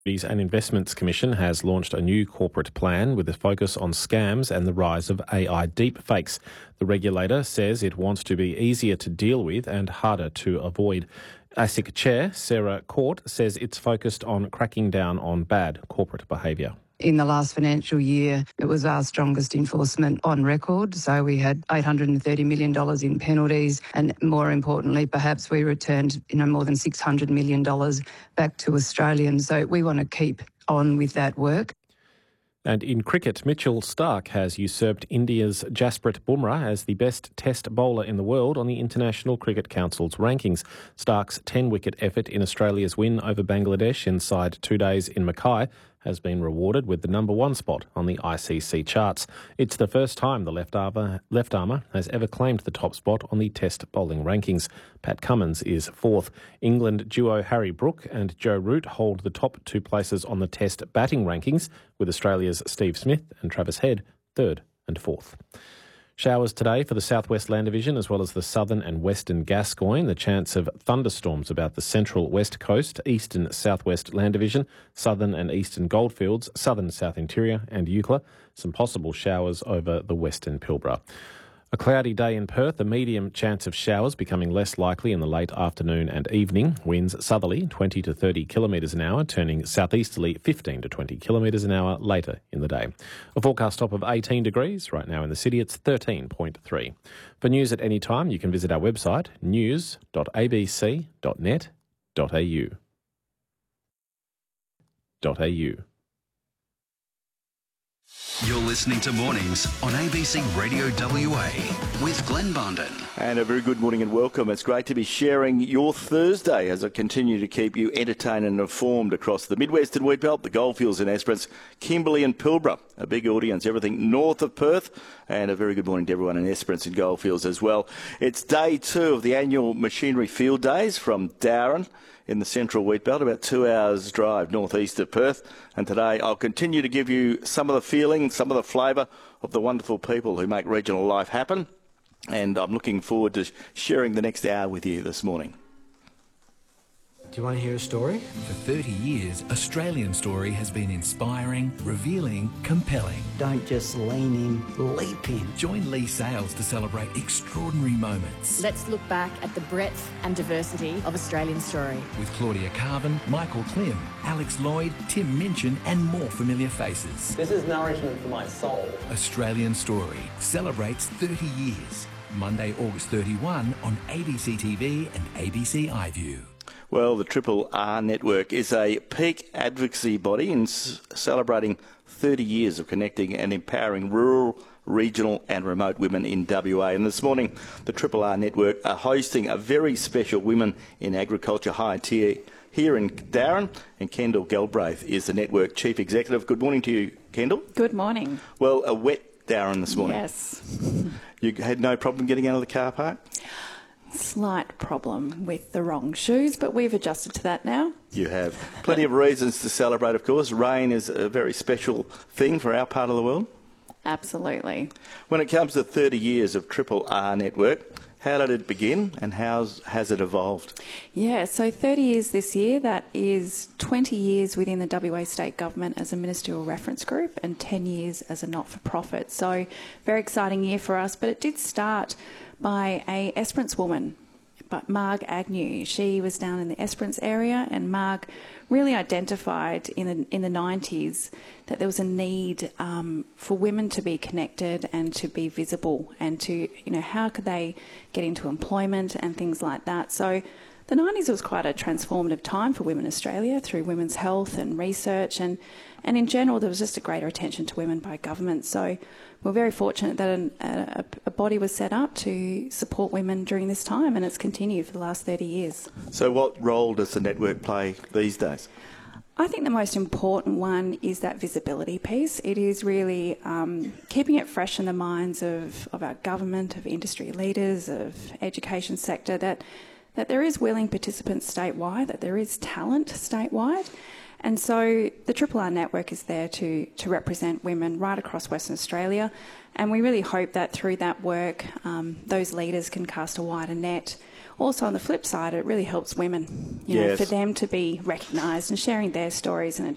Securities and Investments Commission has launched a new corporate plan with a focus on scams and the rise of AI deepfakes. The regulator says it wants to be easier to deal with and harder to avoid. ASIC Chair Sarah Court says it's focused on cracking down on bad corporate behaviour. In the last financial year, it was our strongest enforcement on record. So we had $830 million in penalties, and more importantly, perhaps we returned more than $600 million back to Australians. So we want to keep on with that work. And in cricket, Mitchell Starc has usurped India's Jasprit Bumrah as the best test bowler in the world on the International Cricket Council's rankings. Starc's 10-wicket effort in Australia's win over Bangladesh inside 2 days in Mackay has been rewarded with the number one spot on the ICC charts. It's the first time the left armour has ever claimed the top spot on the test bowling rankings. Pat Cummins is fourth. England duo Harry Brook and Joe Root hold the top two places on the test batting rankings, with Australia's Steve Smith and Travis Head third and fourth. Showers today for the southwest land division as well as the southern and western Gascoyne. The chance of thunderstorms about the central west coast, eastern southwest land division, southern and eastern Goldfields, southern south interior and Eucla. Some possible showers over the western Pilbara. A cloudy day in Perth, a medium chance of showers becoming less likely in the late afternoon and evening. Winds southerly 20 to 30 kilometres an hour, turning southeasterly 15 to 20 kilometres an hour later in the day. A forecast top of 18 degrees. Right now in the city it's 13.3. For news at any time, you can visit our website news.abc.net.au. You're listening to Mornings on ABC Radio WA with Glenn Bondon. And a very good morning and welcome. It's great to be sharing your Thursday as I continue to keep you entertained and informed across the Midwest and Wheatbelt, the Goldfields and Esperance, Kimberley and Pilbara. A big audience, everything north of Perth. And a very good morning to everyone in Esperance and Goldfields as well. It's day 2 of the annual Machinery Field Days from Darren in the central Wheatbelt, about 2 hours drive northeast of Perth. And today I'll continue to give you some of the feeling, some of the flavour of the wonderful people who make regional life happen. And I'm looking forward to sharing the next hour with you this morning. Do you want to hear a story? For 30 years, Australian Story has been inspiring, revealing, compelling. Don't just lean in, leap in. Join Lee Sales to celebrate extraordinary moments. Let's look back at the breadth and diversity of Australian Story. With Claudia Carvin, Michael Klim, Alex Lloyd, Tim Minchin and more familiar faces. This is nourishment for my soul. Australian Story celebrates 30 years. Monday, August 31 on ABC TV and ABC iView. Well, the Triple R Network is a peak advocacy body in celebrating 30 years of connecting and empowering rural, regional and remote women in WA. And this morning, the Triple R Network are hosting a very special Women in Agriculture High Tier here in Darren, and Kendall Galbraith is the network chief executive. Good morning to you, Kendall. Good morning. Well, a wet Darren this morning. Yes. You had no problem getting out of the car park? Slight problem with the wrong shoes, but we've adjusted to that now. You have. Plenty of reasons to celebrate, of course. Rain is a very special thing for our part of the world. Absolutely. When it comes to 30 years of Triple R Network, how did it begin and how has it evolved? Yeah, so 30 years this year, that is 20 years within the WA State Government as a ministerial reference group and 10 years as a not-for-profit. So very exciting year for us, but it did start by a Esperance woman, but Marg Agnew. She was down in the Esperance area, and Marg really identified in the 90s that there was a need for women to be connected and to be visible, and to, how could they get into employment and things like that. So the 90s was quite a transformative time for Women Australia through women's health and research, and in general there was just a greater attention to women by government. So we're very fortunate that a body was set up to support women during this time, and it's continued for the last 30 years. So what role does the network play these days? I think the most important one is that visibility piece. It is really keeping it fresh in the minds of our government, of industry leaders, of education sector, that there is willing participants statewide, that there is talent statewide. And so the Triple R Network is there to represent women right across Western Australia. And we really hope that through that work, those leaders can cast a wider net. Also, on the flip side, it really helps women, for them to be recognised and sharing their stories, and it